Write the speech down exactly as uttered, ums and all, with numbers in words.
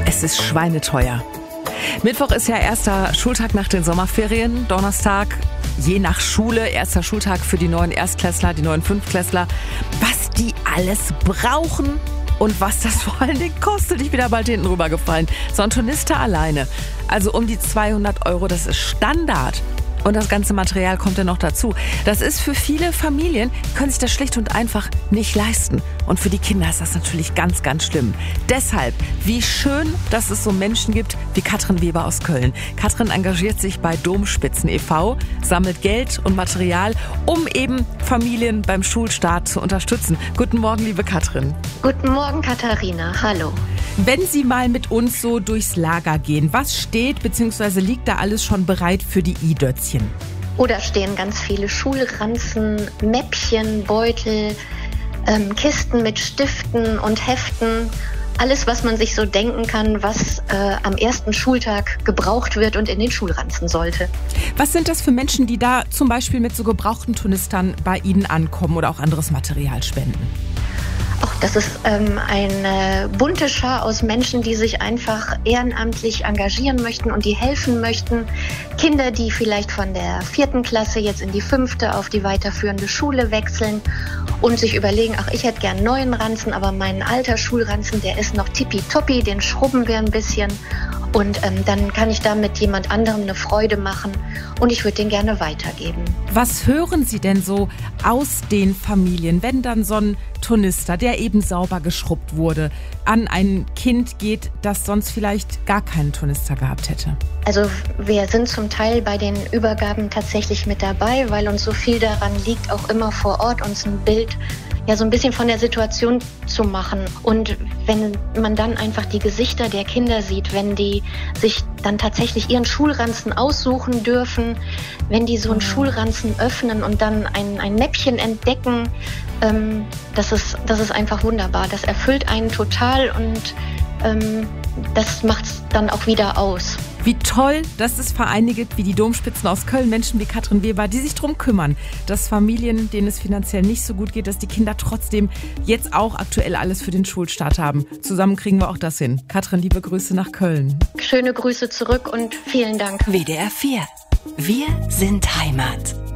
Es ist schweineteuer. Mittwoch ist ja erster Schultag nach den Sommerferien. Donnerstag, je nach Schule, erster Schultag für die neuen Erstklässler, die neuen Fünftklässler. Was die alles brauchen und was das vor allen Dingen kostet, ich bin da bald hinten rübergefallen. So ein Turnister alleine, also um die zweihundert Euro, das ist Standard. Und das ganze Material kommt dann noch dazu. Das ist für viele Familien, die können sich das schlicht und einfach nicht leisten. Und für die Kinder ist das natürlich ganz, ganz schlimm. Deshalb, wie schön, dass es so Menschen gibt wie Katrin Weber aus Köln. Katrin engagiert sich bei Domspitzen e V, sammelt Geld und Material, um eben Familien beim Schulstart zu unterstützen. Guten Morgen, liebe Katrin. Guten Morgen, Katharina. Hallo. Wenn Sie mal mit uns so durchs Lager gehen, was steht bzw. liegt da alles schon bereit für die i-Dötzchen? Oh, da stehen ganz viele Schulranzen, Mäppchen, Beutel, ähm, Kisten mit Stiften und Heften. Alles, was man sich so denken kann, was äh, am ersten Schultag gebraucht wird und in den Schulranzen sollte. Was sind das für Menschen, die da zum Beispiel mit so gebrauchten Turnistern bei Ihnen ankommen oder auch anderes Material spenden? Auch das ist ähm, eine bunte Schar aus Menschen, die sich einfach ehrenamtlich engagieren möchten und die helfen möchten. Kinder, die vielleicht von der vierten Klasse jetzt in die fünfte auf die weiterführende Schule wechseln und sich überlegen, ach, ich hätte gern einen neuen Ranzen, aber mein alter Schulranzen, der ist noch tippitoppi, den schrubben wir ein bisschen. Und ähm, dann kann ich damit jemand anderem eine Freude machen und ich würde den gerne weitergeben. Was hören Sie denn so aus den Familien, wenn dann so ein Turnister, der eben sauber geschrubbt wurde, an ein Kind geht, das sonst vielleicht gar keinen Turnister gehabt hätte? Also wir sind zum Teil bei den Übergaben tatsächlich mit dabei, weil uns so viel daran liegt, auch immer vor Ort uns ein Bild ja so ein bisschen von der Situation zu machen. Und wenn man dann einfach die Gesichter der Kinder sieht, wenn die sich dann tatsächlich ihren Schulranzen aussuchen dürfen, wenn die so einen Schulranzen öffnen und dann ein, ein Mäppchen entdecken, ähm, das ist, das ist einfach wunderbar. Das erfüllt einen total und ähm, das macht es dann auch wieder aus. Wie toll, dass es Vereine gibt wie die Domspitzen aus Köln, Menschen wie Katrin Weber, die sich darum kümmern, dass Familien, denen es finanziell nicht so gut geht, dass die Kinder trotzdem jetzt auch aktuell alles für den Schulstart haben. Zusammen kriegen wir auch das hin. Katrin, liebe Grüße nach Köln. Schöne Grüße zurück und vielen Dank. W D R vier. Wir sind Heimat.